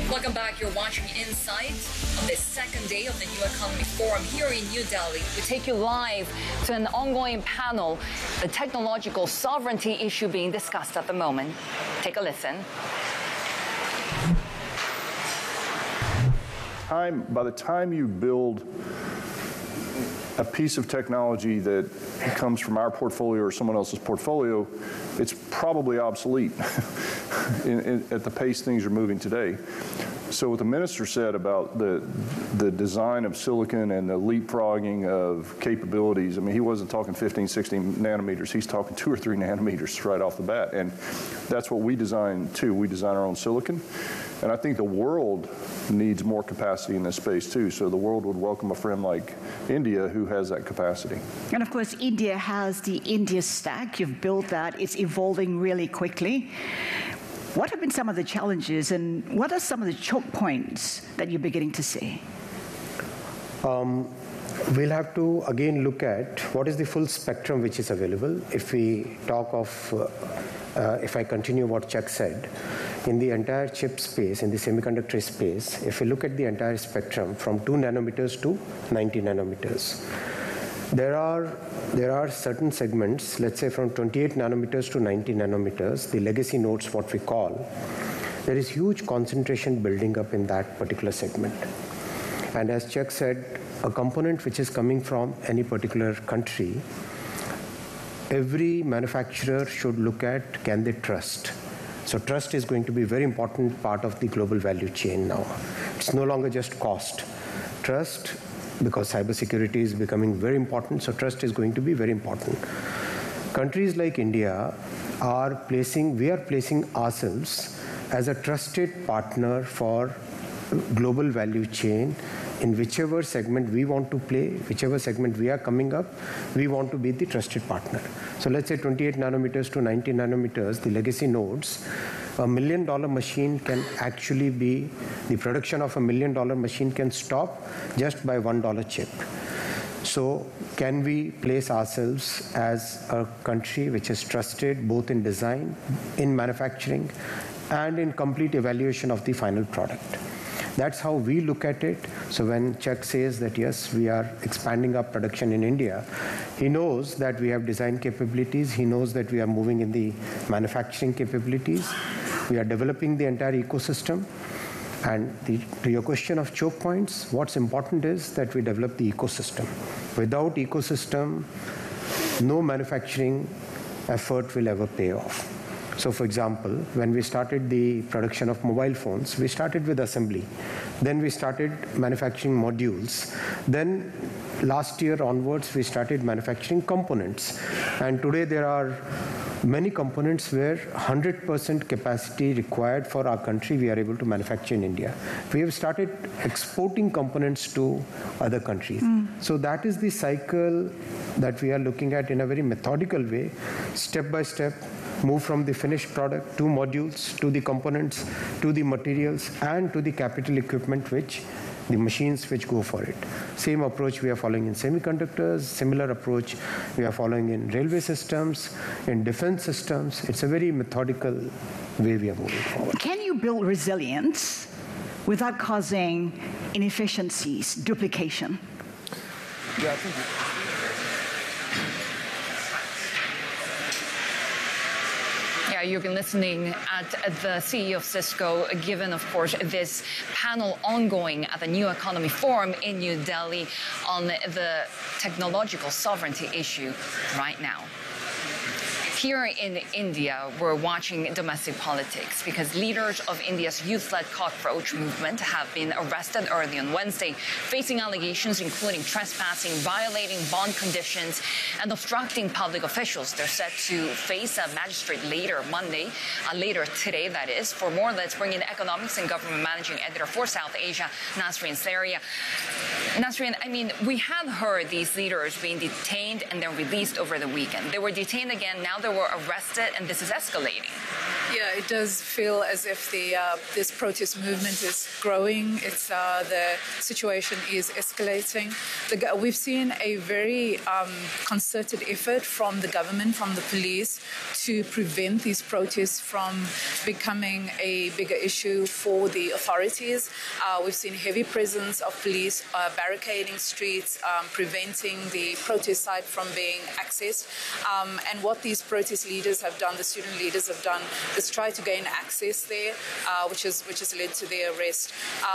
Welcome back. You're watching Insight on the second day of the New Economy Forum here in New Delhi. We take you live to an ongoing panel, the technological sovereignty issue being discussed at the moment. Take a listen. By the time you build a piece of technology that comes from our portfolio or someone else's portfolio, it's probably obsolete at the pace things are moving today. So what the minister said about the design of silicon and the leapfrogging of capabilities, I mean, he wasn't talking 15, 16 nanometers. He's talking 2 or 3 nanometers right off the bat. And that's what we design too. We design our own silicon. And I think the world needs more capacity in this space too. So the world would welcome a friend like India who has that capacity. And of course, India has the India Stack. You've built that. It's evolving really quickly. What have been some of the challenges and what are some of the choke points that you're beginning to see? We'll have to again look at what is the full spectrum which is available. If we talk of, if I continue what Chuck said, in the entire chip space, in the semiconductor space, if we look at the entire spectrum from 2 nanometers to 90 nanometers, there are certain segments, let's say from 28 nanometers to 90 nanometers, the legacy nodes, what we call, there is huge concentration building up in that particular segment. And as Chuck said, a component which is coming from any particular country, every manufacturer should look at, can they trust? So trust is going to be a very important part of the global value chain now. It's no longer just cost. Trust, because cybersecurity is becoming very important, so trust is going to be very important. Countries like India we are placing ourselves as a trusted partner for global value chain. In whichever segment we want to play, whichever segment we are coming up, we want to be the trusted partner. So let's say 28 nanometers to 90 nanometers, the legacy nodes, $1 million machine can actually be, the production of $1 million machine can stop just by $1 chip. So can we place ourselves as a country which is trusted both in design, in manufacturing, and in complete evaluation of the final product? That's how we look at it. So when Chuck says that, yes, we are expanding our production in India, he knows that we have design capabilities. He knows that we are moving in the manufacturing capabilities. We are developing the entire ecosystem. And to your question of choke points, what's important is that we develop the ecosystem. Without ecosystem, no manufacturing effort will ever pay off. So for example, when we started the production of mobile phones, we started with assembly. Then we started manufacturing modules. Then last year onwards, we started manufacturing components. And today there are many components where 100% capacity required for our country, we are able to manufacture in India. We have started exporting components to other countries. So that is the cycle that we are looking at in a very methodical way, step by step. Move from the finished product to modules, to the components, to the materials, and to the capital equipment, the machines which go for it. Same approach we are following in semiconductors, similar approach we are following in railway systems, in defense systems. It's a very methodical way we are moving forward. Can you build resilience without causing inefficiencies, duplication? Yeah, I think you've been listening at the CEO of Cisco, given, of course, this panel ongoing at the New Economy Forum in New Delhi on the technological sovereignty issue right now. Here in India, we're watching domestic politics because leaders of India's youth-led cockroach movement have been arrested early on Wednesday, facing allegations including trespassing, violating bond conditions, and obstructing public officials. They're set to face a magistrate later today, that is. For more, let's bring in economics and government managing editor for South Asia, Nasreen Saria. Nasreen, I mean, we have heard these leaders being detained and then released over the weekend. They were detained again, now they were arrested, and this is escalating. Yeah, it does feel as if this protest movement is growing. The situation is escalating. We've seen a very concerted effort from the government, from the police, to prevent these protests from becoming a bigger issue for the authorities. We've seen heavy presence of police barricading streets, preventing the protest site from being accessed. And what these protest leaders have done, the student leaders have done, is try to gain access there, which has led to their arrest.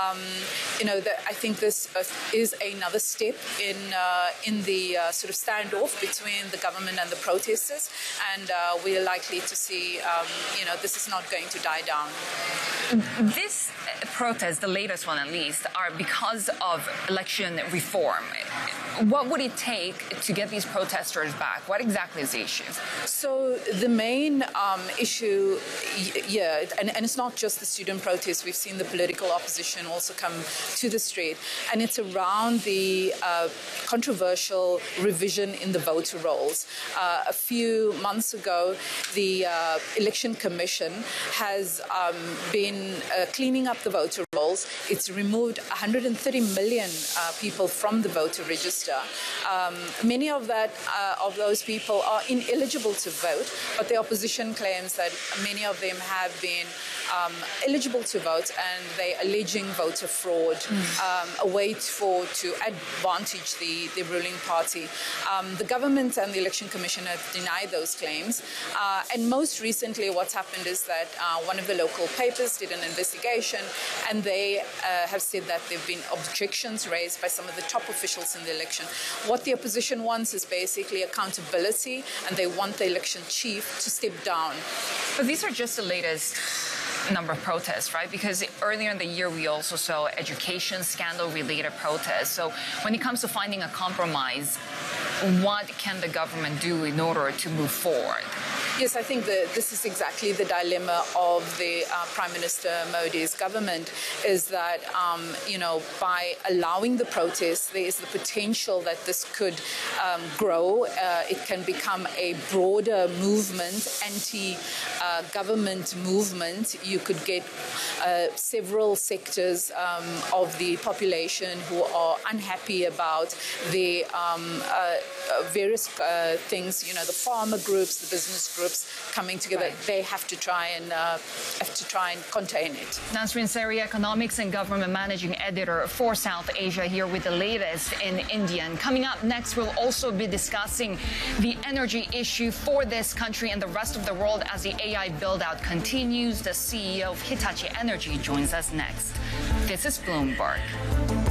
I think this is another step in the sort of standoff between the government and the protesters, and we're likely to see, this is not going to die down. This protest, the latest one at least, are because of election reform. What would it take to get these protesters back? What exactly is the issue? So the main issue, and it's not just the student protests. We've seen the political opposition also come to the street, and it's around the controversial revision in the voter rolls. A few months ago, the Election Commission has been cleaning up the voter rolls. It's removed 130 million people from the voter register. Many of those people are ineligible to vote, but the opposition claims that many of them have been eligible to vote, and they're alleging voter fraud, a way to advantage the ruling party. The government and the Election Commission have denied those claims, and most recently what's happened is that one of the local papers did an investigation, and they have said that there have been objections raised by some of the top officials in the election. What the opposition wants is basically accountability, and they want the election chief to step down. But these are just the latest number of protests, right? Because earlier in the year, we also saw education scandal-related protests. So when it comes to finding a compromise, what can the government do in order to move forward? Yes, I think that this is exactly the dilemma of the Prime Minister Modi's government, is that, by allowing the protests, there is the potential that this could grow. It can become a broader movement, anti-government movement. You could get several sectors of the population who are unhappy about the various things, the farmer groups, the business groups coming together. Right. They have to try and contain it. Nasrin Seri, Economics and Government Managing Editor for South Asia, here with the latest in India. And coming up next, we'll also be discussing the energy issue for this country and the rest of the world as the AI build-out continues. The CEO of Hitachi Energy joins us next. This is Bloomberg.